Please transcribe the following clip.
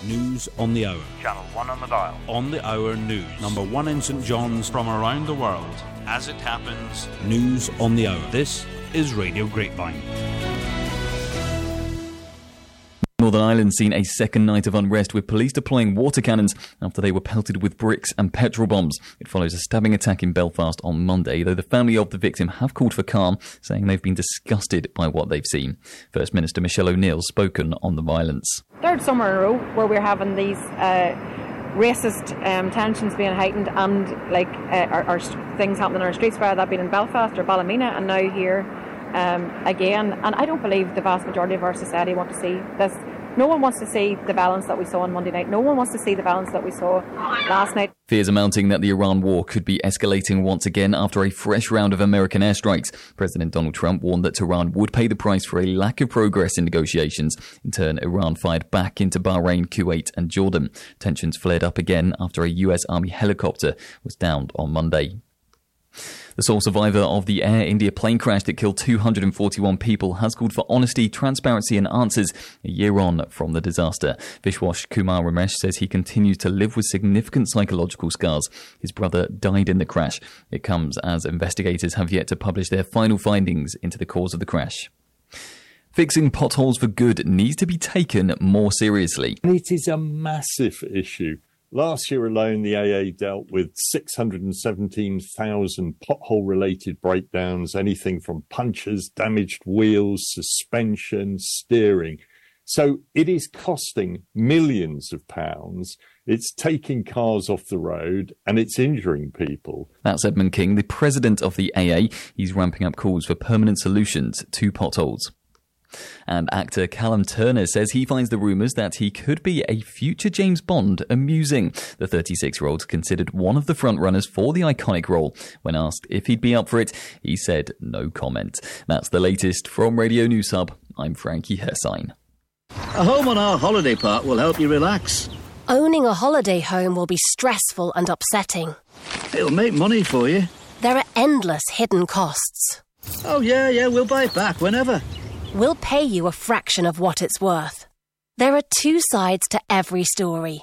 News on the Hour. Channel 1 on the dial. On the Hour News. Number 1 in St John's. From around the world, as it happens. News on the Hour. This is Radio Grapevine. Northern Ireland seen a second night of unrest with police deploying water cannons after they were pelted with bricks and petrol bombs. It follows a stabbing attack in Belfast on Monday, though the family of the victim have called for calm, saying they've been disgusted by what they've seen. First Minister Michelle O'Neill spoken on the violence. Third summer in a row where we're having these racist tensions being heightened and our things happening on our streets, whether that being in Belfast or Ballymena and now here again. And I don't believe the vast majority of our society want to see this. No one wants to see the violence that we saw on Monday night. No one wants to see the violence that we saw last night. Fears are mounting that the Iran war could be escalating once again after a fresh round of American airstrikes. President Donald Trump warned that Tehran would pay the price for a lack of progress in negotiations. In turn, Iran fired back into Bahrain, Kuwait and Jordan. Tensions flared up again after a US Army helicopter was downed on Monday. The sole survivor of the Air India plane crash that killed 241 people has called for honesty, transparency and answers a year on from the disaster. Vishwas Kumar Ramesh says he continues to live with significant psychological scars. His brother died in the crash. It comes as investigators have yet to publish their final findings into the cause of the crash. Fixing potholes for good needs to be taken more seriously. It is a massive issue. Last year alone, the AA dealt with 617,000 pothole-related breakdowns, anything from punctures, damaged wheels, suspension, steering. So it is costing millions of pounds. It's taking cars off the road and it's injuring people. That's Edmund King, the president of the AA. He's ramping up calls for permanent solutions to potholes. And actor Callum Turner says he finds the rumours that he could be a future James Bond amusing. The 36-year-old considered one of the frontrunners for the iconic role. When asked if he'd be up for it, he said no comment. That's the latest from Radio News Hub. I'm Frankie Hersine. A home on our holiday park will help you relax. Owning a holiday home will be stressful and upsetting. It'll make money for you. There are endless hidden costs. Oh, yeah, we'll buy it back whenever. We'll pay you a fraction of what it's worth. There are two sides to every story.